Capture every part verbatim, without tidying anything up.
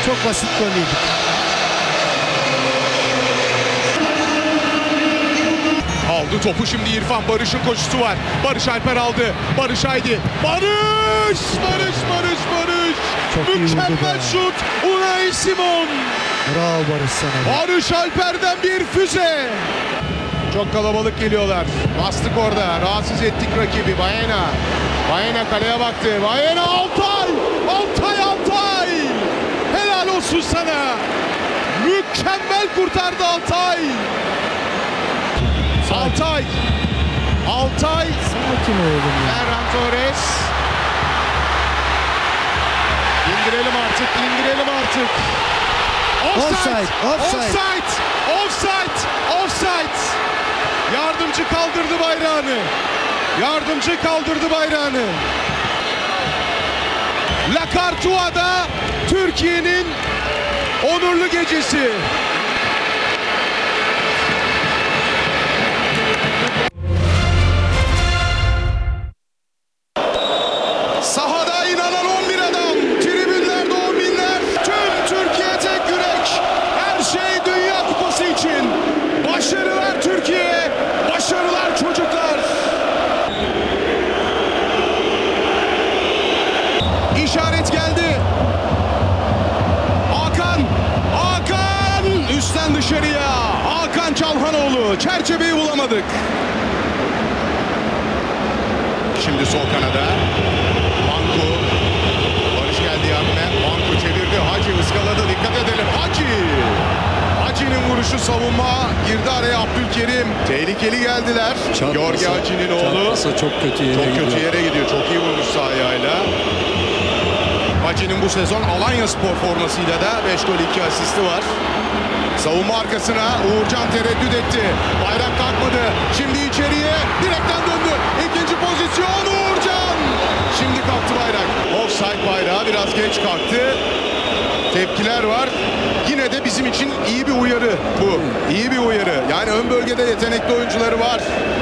Çok basit gol yedik. Aldı topu şimdi İrfan. Barış'ın koşusu var. Barış Alper aldı. Barış haydi. Barış! Barış, Barış, Barış! Çok iyi vurdu Mükemmel be. şut. Unai Simon. Bravo Barış sana. Barış Alper'den bir füze. Çok kalabalık geliyorlar. Bastık orada. Rahatsız ettik rakibi. Baena. Baena kaleye baktı. Baena Altay! Altay, Altay! Helal olsun sana. Mükemmel kurtardı Altay. Altay. Altay. Sakin oğlum ya. Ferran Torres. İndirelim artık, indirelim artık. Offside, offside. Offside, offside, offside. Yardımcı kaldırdı bayrağını. Yardımcı kaldırdı bayrağını. La Cartua'da Türkiye'nin onurlu gecesi. Sahada inanan on bir adam, tribünlerde on binler, tüm Türkiye tek yürek. Her şey Dünya Kupası için. Başarılar Türkiye, başarılar çocuklar. İşaret geldi. Hakan, Hakan üstten dışarıya. Hakan Çalhanoğlu, çerçeveyi bulamadık. Şimdi sol kanada. Banko. Barış geldi yardıma. Banko çevirdi. Hacı ıskaladı. Dikkat edelim. Hacı. Hacı'nın vuruşu savunma. Girdi araya Abdülkerim. Tehlikeli geldiler. Jorge Hacı'nın oğlu. Çarpmasa çok kötü yere Çok gidiyor. kötü yere gidiyor. Çok iyi vurmuş sağ ayağıyla. Hacı'nın bu sezon Alanya Spor formasıyla da beş gol iki asisti var. Savunma arkasına Uğurcan tereddüt etti. Bayrak kalkmadı. Şimdi içeriye direkten döndü. İkinci pozisyon Uğurcan. Şimdi kalktı bayrak. Offside bayrağı biraz geç kalktı. Tepkiler var. Yine de bizim için iyi bir uyarı bu. İyi bir uyarı. Yani ön bölgede yetenekli oyuncuları var.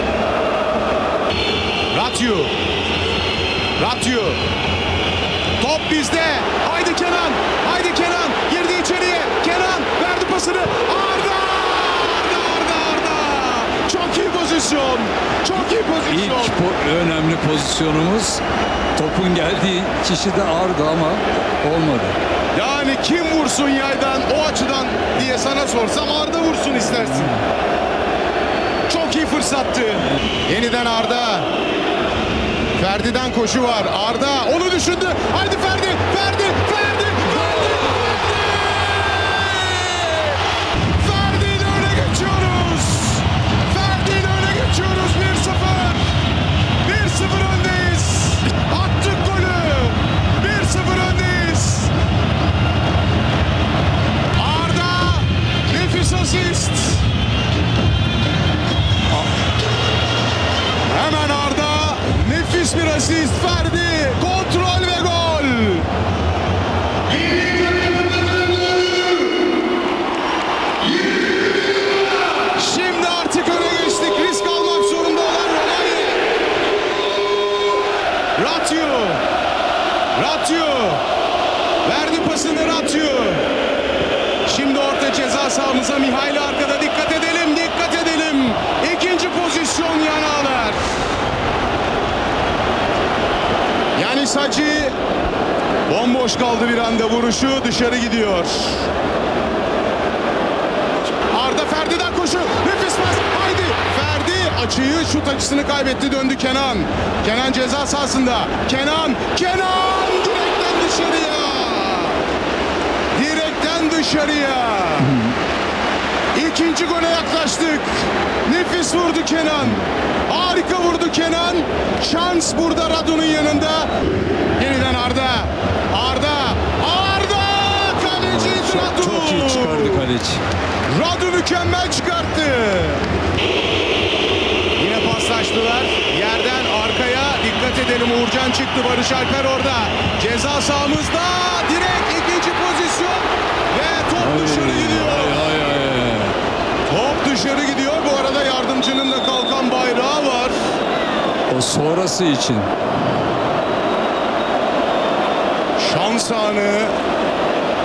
Ratio. Ratio. Top bizde. Haydi Kenan. Haydi Kenan. Girdi içeriye. Kenan verdi pasını. Arda! Arda! Arda! Arda! Çok iyi pozisyon. Çok iyi pozisyon. İlk po- önemli pozisyonumuz topun geldiği kişi de Arda ama olmadı. Yani kim vursun yaydan o açıdan diye sana sorsam Arda vursun istersin. Çok iyi fırsattı. Yeniden Arda. Ferdi'den koşu var. Arda onu düşündü. Haydi Ferdi. Ferdi. Ferdi. Ferdi. Ferdi ile öne geçiyoruz. Ferdi ile öne geçiyoruz. bir sıfır. bir sıfır öndeyiz. Attık golü. bir sıfır öndeyiz. Arda nefis asist. Hemen Arda nefis bir asist. Ferdi kontrol ve gol. Şimdi artık öne geçtik. Risk almak zorunda olan Romanya. Ratio. Ratio. Verdi pasını Ratio. Şimdi orta ceza sahamıza Mihail arkada. Dikkat edelim, dikkat edelim. İkinci pozisyon Yanağlar. Yani Hacı bomboş kaldı bir anda, vuruşu dışarı gidiyor. Arda Ferdi'den koşu. Nefis pas. Haydi. Ferdi açıyı, şut açısını kaybetti. Döndü Kenan. Kenan ceza sahasında. Kenan. Kenan. Direkten dışarıya. Direkten dışarıya. İkinci gole yaklaştık. Nefis vurdu Kenan. Harika vurdu Kenan. Şans burada Radu'nun yanında. Yeniden Arda. Arda. Arda. Kaleci Radu. Çok iyi çıkardı kaleci. Radu mükemmel çıkarttı. Yine paslaştılar. Yerden arkaya dikkat edelim. Uğurcan çıktı. Barış Alper orada. Ceza sahamızda. Direkt ikinci pozisyon. Ve top Ay, dışarı gidiyor. ay, ay, ay. Top dışarı gidiyor. Bu arada yardımcının da kalkan bayrağı var. O sonrası için. Şans anı.